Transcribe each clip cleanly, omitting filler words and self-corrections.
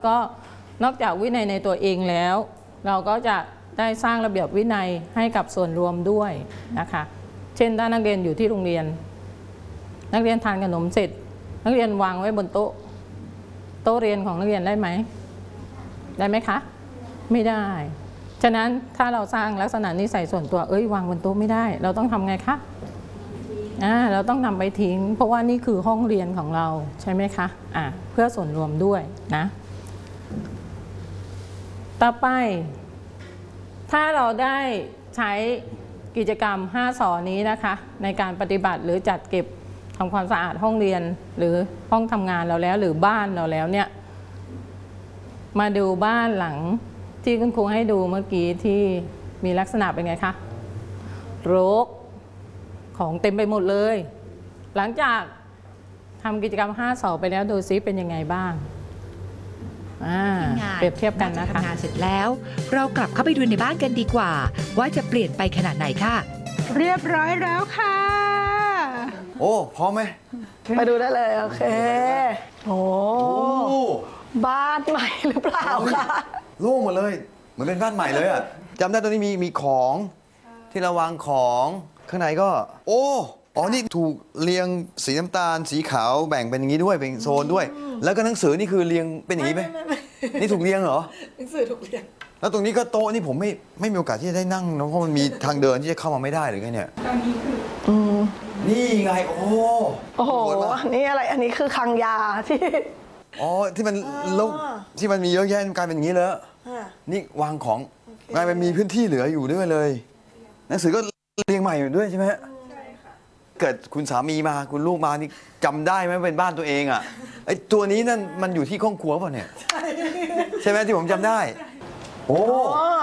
ก็นอกจากวินัยในตัวเองแล้วเราก็จะได้สร้างระเบียบวินัยให้กับส่วนรวมด้วยนะคะเช่นถ้านักเรียนอยู่ที่โรงเรียนนักเรียนทานขนมเสร็จนักเรียนวางไว้บนโต๊ะเรียนของนักเรียนได้ไหมคะไม่ได้ฉะนั้นถ้าเราสร้างลักษณะนิสัยส่วนตัววางบนโต๊ะไม่ได้เราต้องทำไงคะเราต้องนำไปทิ้งเพราะว่านี่คือห้องเรียนของเราใช่ไหมคะเพื่อส่วนรวมด้วยนะต่อไปถ้าเราได้ใช้กิจกรรม5 สนี้นะคะในการปฏิบัติหรือจัดเก็บทำความสะอาดห้องเรียนหรือห้องทำงานเราแล้วหรือบ้านเราแล้วเนี่ยมาดูบ้านหลังที่คุณครูให้ดูเมื่อกี้ที่มีลักษณะเป็นไงคะรกของเต็มไปหมดเลยหลังจากทำกิจกรรม5 สไปแล้วดูซิเป็นยังไงบ้างเปรียบเทียบกันนะคะทำงานเสร็จแล้วเรากลับเข้าไปดูในบ้านกันดีกว่าว่าจะเปลี่ยนไปขนาดไหนค่ะเรียบร้อยแล้วค่ะโอ้พร้อมไหมไปดูได้เลยโอเคโอ้บ้านใหม่หรือเปล่าคะโล่งหมดเลยเหมือนเป็นบ้านใหม่เลยอ่ะจำได้ตรงนี้มีของที่เราวางของข้างในก็นี่ถูกเรียงสีน้ำตาลสีขาวแบ่งเป็นอย่างนี้ด้วยเป็นโซนด้วยแล้วก็หนังสือนี่คือเรียงเป็นอย่างนี้ไหมนี่ถูกเรียงเหรอหนังสือถูกเรียงแล้วตรงนี้ก็โต๊ะนี่ผมไม่มีโอกาสที่จะได้นั่งเพราะมันมีทางเดินที่จะเข้ามาไม่ได้หรือไงเนี่ยนี่ไงโอ้โหนี่อะไรอันนี้คือคลังยาที่มันลกที่มันมีเยอะแยะกลายเป็นอย่างนี้แล้วนี่วางของกลายเป็นมีพื้นที่เหลืออยู่ด้วยเลยหนังสือก็เรียงใหม่อยู่ด้วยใช่ไหมเกิดคุณสามีมาคุณลูกมานี่จำได้ไหมเป็นบ้านตัวเองอ่ะไอ้ตัวนี้นั่นมันอยู่ที่ห้องครัวป่ะเนี่ยใช่ไหมที่ผมจำได้โอ้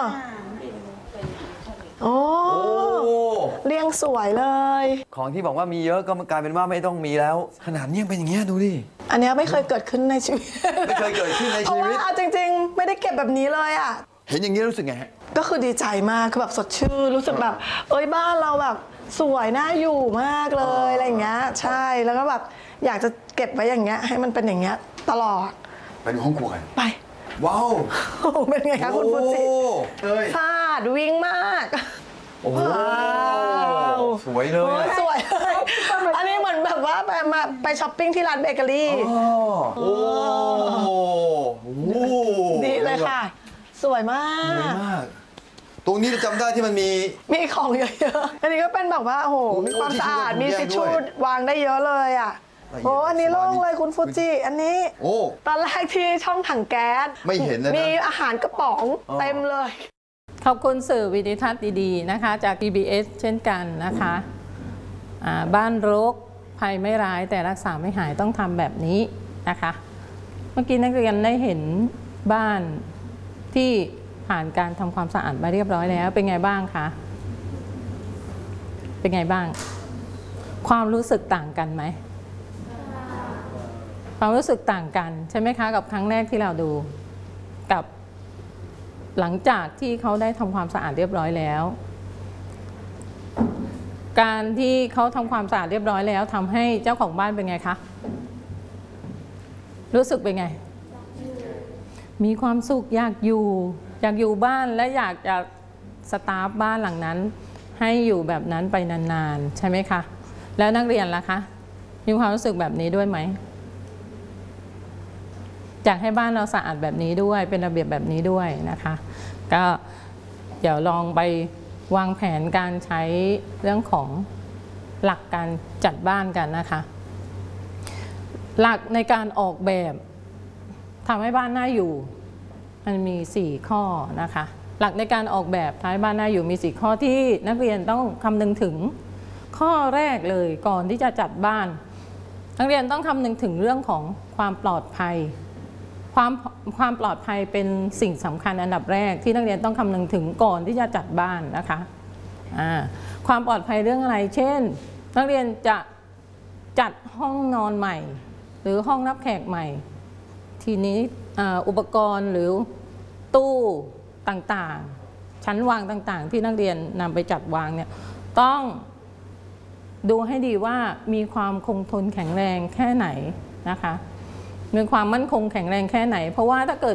เรียงสวยเลยของที่บอกว่ามีเยอะก็กลายเป็นว่าไม่ต้องมีแล้วขนาดนี้ยังเป็นอย่างเงี้ยดูดิอันนี้ไม่เคยเกิดขึ้นในชีวิตไม่เคยเกิดขึ้นในชีวิตเพราะว่าจริงๆไม่ได้เก็บแบบนี้เลยอ่ะเห็นอย่างนี้รู้สึกไงฮะก็คือดีใจมากคือแบบสดชื่นรู้สึกแบบบ้านเราแบบสวยน่าอยู่มากเลยอะไรอย่างเงี้ยใช่แล้วก็แบบอยากจะเก็บไว้อย่างเงี้ยให้มันเป็นอย่างเงี้ยตลอดไปดูห้องครัวกันไปว้าวเป็นไงคะคุณฟูจิสะอาดวิ่งมากสวยเลยสวยเลยอันนี้เหมือนแบบว่าไปช้อปปิ้งที่ร้านเบเกอรี่ดีเลยค่ะสวยมากตรงนี้จำได้ที่มันมีของเยอะๆอันนี้ก็เป็นแบบว่ามีความสะอาดมีทิชชู่วางได้เยอะเลยอ่ะอันนี้โล่งเลยคุณฟูจิอันนี้ตอนแรกที่ช่องถังแก๊สไม่เห็นนะมีอาหารกระป๋องเต็มเลยขอบคุณสื่อวิดิทัศน์ดีๆนะคะจาก PBS เช่นกันนะคะบ้านรกภัยไม่ร้ายแต่รักษาไม่หายต้องทำแบบนี้นะคะเมื่อกี้นักเรียนได้เห็นบ้านที่ผ่านการทำความสะอาดมาเรียบร้อยแล้วเป็นไงบ้างคะเป็นไงบ้างความรู้สึกต่างกันไหมความรู้สึกต่างกันใช่ไหมคะกับครั้งแรกที่เราดูกับหลังจากที่เขาได้ทำความสะอาดเรียบร้อยแล้วการที่เขาทำความสะอาดเรียบร้อยแล้วทำให้เจ้าของบ้านเป็นไงคะรู้สึกเป็นไงมีความสุขอยากอยู่บ้านและอยากจะสตาฟบ้านหลังนั้นให้อยู่แบบนั้นไปนานๆใช่ไหมคะแล้วนักเรียนล่ะคะมีความรู้สึกแบบนี้ด้วยไหมอยากให้บ้านเราสะอาดแบบนี้ด้วยเป็นระเบียบแบบนี้ด้วยนะคะก็เดี๋ยวลองไปวางแผนการใช้เรื่องของหลักการจัดบ้านกันนะคะหลักในการออกแบบทำให้บ้านน่าอยู่มันมี4 ข้อนะคะหลักในการออกแบบทำให้บ้านน่าอยู่มี4 ข้อที่นักเรียนต้องคำนึงถึงข้อแรกเลยก่อนที่จะจัดบ้านนักเรียนต้องคำนึงถึงเรื่องของความปลอดภัยความปลอดภัยเป็นสิ่งสำคัญอันดับแรกที่นักเรียนต้องคำนึงถึงก่อนที่จะจัดบ้านนะคะความปลอดภัยเรื่องอะไรเช่นนักเรียนจะจัดห้องนอนใหม่หรือห้องรับแขกใหม่ทีนี้อุปกรณ์หรือตู้ต่างๆชั้นวางต่างๆที่นักเรียนนำไปจัดวางเนี่ยต้องดูให้ดีว่ามีความคงทนแข็งแรงแค่ไหนนะคะมีความมั่นคงแข็งแรงแค่ไหนเพราะว่าถ้าเกิด